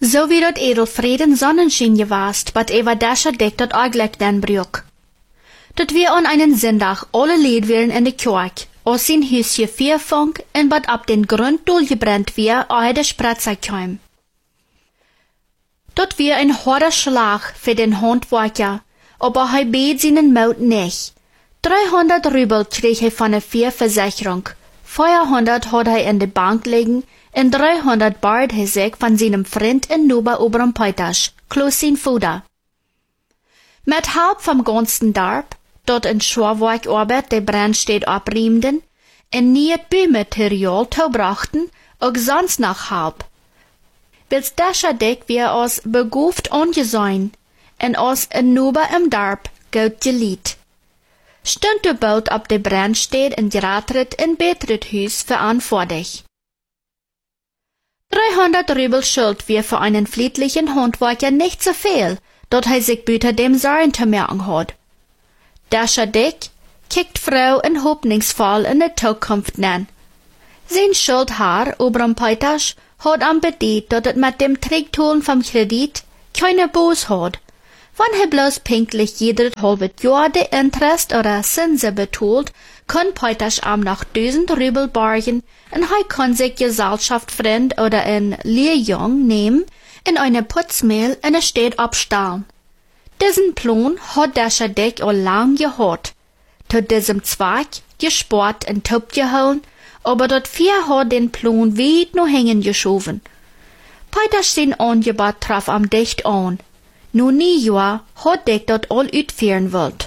So wie dort Edelfrieden Sonnenschein gewast, bat Eva dascha dick dort eigentlich den Brück. Dort wir an einen Sonntag alle Lied wären in der Kirche, aus sein Hüsje vierfunk und bat ab den Grund durchgebrennt wir, auch der Spratzer kam. Dort wir ein harter Schlag für den Handwerker, aber er bet seinen Maut nicht. 300 Rubel krieg er von der Versicherung, 400 hat er in der Bank liegen, und 300 bart er sich von seinem Freund in Nuba oberem Peitasch, Klaus sein Fuder. Mit halb vom ganzen Dorf, dort in Schwarwijk Arbeit der Brandstedt abriemden, en niet Bümaterial toebrachten, ook sonst noch halb. Wils dascha dick wir als beguft ongesein, en als in Nuba im Dorf gut geliet. Stund de boot op de Brandstedt en Gratrit in Betrit Huis verantwortlich. 300 Rubel Schuld wir für einen friedlichen Handwerker nicht so viel, dort er sich büter dem Sorgen zu merken hat. Dascha dick kickt Frau en hoffnungsvoll in der Zukunft nan. Sein Schuldhaar oberem Peitasch hat am bedient, dat het mit dem Trägtun vom Kredit keine Bos hat. Wenn er bloß pinklich jeder halbe Jahr de Interest oder Zinse betult, kann Peitasch am noch 1000 Rubel borgen und er kann sich Gesellschaftfreund oder ein Lehrjung nehmen in eine Putzmehl in der Stadt abstahlen. Diesen Plan hat dascha dick all lang gehad. Zu diesem Zweck gespart und Top gehauen, aber dort vier hat den Plan weit noch hängen geschoben. Peitasch sein Angebot traf am dicht an. Nun nie Jahr hat dick dort all uitführen wollt.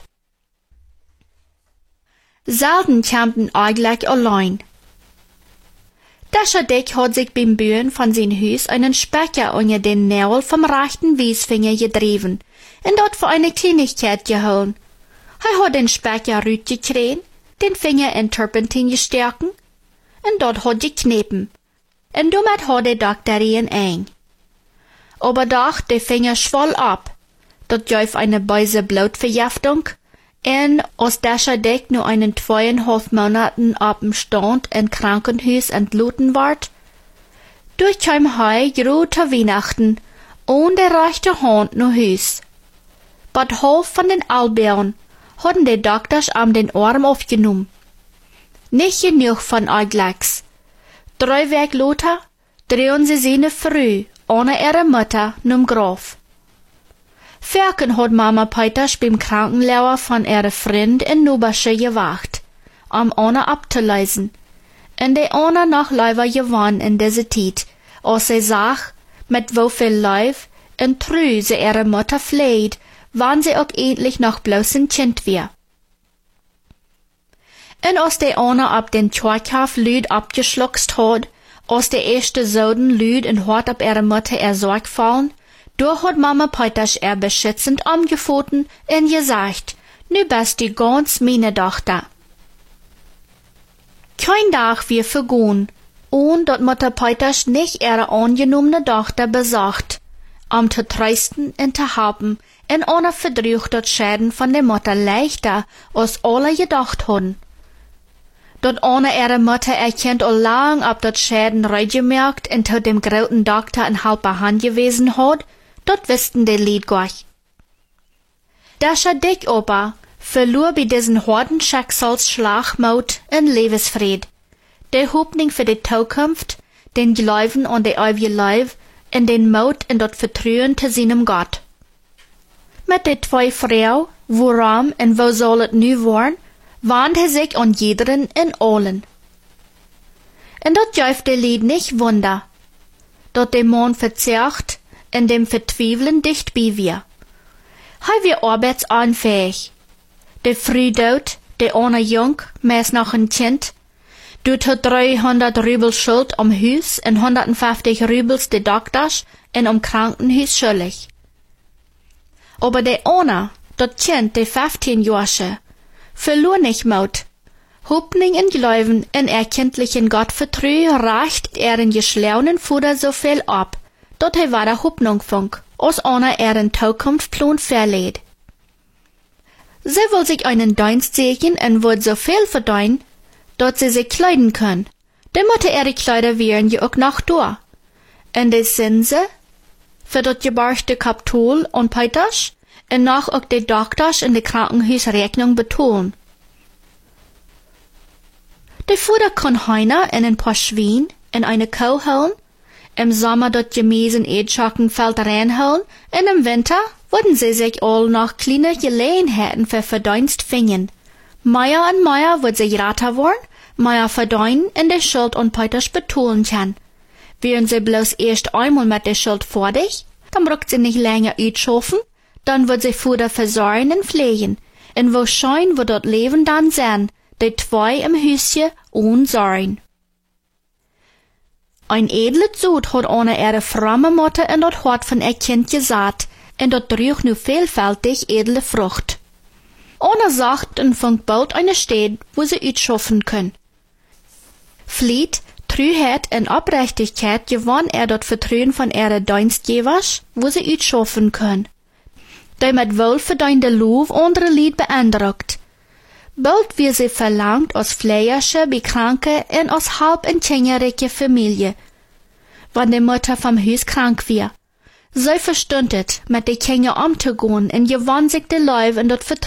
Selten kämpten eigentlich allein. Dascha dick hat sich beim Bühen von sein Hus einen Specker unter den Nägel vom rechten Wiesfinger gedreven und dort für eine Kleinigkeit gehauen. Er hat den Specker rüt gekriegt, den Finger in Turpentin gestärken und dort hat geknepen. Und damit hat der Doktor ihn eng. Aber doch, der Finger schwoll ab. Dort gab eine böse Blutvergiftung, und als dascha dick nur einen 2,5 Monaten ab dem Stand in Krankenhaus entluten ward, durchkam er groß zu Weihnachten, ohne der rechte Hand nur Hus. Bad halb von den Albären hatten die Doktors am den Arm aufgenommen. Nicht genug von Euglex. 3 Wochen later drehen sie seine Früh, ohne ihre Mutter, num Graf. Verken hat Mama Peitasch beim Krankenlauer von ihrer Freund in Nubasche gewacht, ohne abzuleisen. Und die ohne noch Leiber gewann in dieser Zeit, als sie sah, mit wo viel Leib und trü sie ihre Mutter fleht, wann sie auch endlich noch bloß ein Kind wär. Und als die ohne ab den Kirchhof Lüd abgeschluckt hat, als die erste Soden Lüd und hart ab ihre Mutter Sorg fallen, da hat Mama Peitasch beschützend angefoten und gesagt, nu bist du ganz meine Tochter. Kein Tag wir vergehen, und dat Mutter Peitasch nicht ihre angenommene Tochter besorgt, zu trösten und zu haben, und ohne Verdruch dat Schäden von der Mutter leichter, als alle gedacht hatten. Dat ohne ihre Mutter erkennt all lang, ob dat Schäden reingemerkt und zu dem großen Doktor ein halber Hand gewesen hat, dat wussten die Lied gar. Dascha dick aber verlor bei diesen harten Schicksalsschlag Mut und Lebensfried. Der Hoffnung für die Zukunft, den Glauben an die ewige Leib und den Mut und das Vertrauen zu seinem Gott. Mit den 2 Frauen, woran und wo soll es nu werden, warnt er sich an jederen in allen. Und dat gäuft der Lied nicht Wunder, dat der Mann verzerrt, in dem Vertweifeln dicht bei wir. Hei wir arbeitsanfähig. Der Frühdot, der ohne Jung, meist noch ein Kind, tut 300 Rubel Schuld am Hus und 150 Rubels de Doktors und am Krankenhaus schuldig. Aber der ohne, dat Kind, der 15 Jahre, verlor nicht Mut. Hoffnung in Glauben in erkenntlichen Gottvertrau reicht ihren geschlaunen Fuder so viel ab, dat er war der Hoffnung funk, als einer ihren Zukunftsplan verlädt. Sie will sich einen Dienst sehen und wird so viel verdienen, dat sie sich kleiden können. Dann müssen ihre Kleider wären ja auch noch da. Und die Zinse, für dat gebarste Kapitool en Peiters, en nog ook de dokters in de krankenhuis Rechnung betonen. De Vater kon heiner in een paar Schwein en eine Kuh holen, im Sommer dat Gemüse in Edschakenfeld reinholen, en im Winter würden sie sich all noch kleine Gelegenheiten für Verdienst finden. Mehr und mehr wird sie grater worden, mehr verdienen in der Schuld und Peiters betonen kann. Wären sie bloß erst einmal mit der Schuld fertig, dann braucht sie nicht länger uitschaffen, dann wird sie Vater versorgen und pflegen, und wo schein wird dort Leben dann sein, die zwei im Hüsje ohne Sorgen. Ein edle Zut hat eine ihre fromme Mutter in dat Hort von ihr Kind gesagt, und dat trug nu vielfältig edle Frucht. Ona sagt und funkt bald eine Stadt, wo sie uitschaffen können. Fleet, Treuheit und Oprechtigkeit gewann dat Vertrauen von ihre Dienstgebers, wo sie uitschaffen können. Die mit wohlverdiente Lob andere Lied beeindruckt. Bald wie sie verlangt als Pflegersche, Bekranke und als halb in kinderreiche Familie, wenn die Mutter vom Haus krank war. Sie verstündet, mit den Kindern umzugehen und gewann sich die Leib in dat Vertrauen.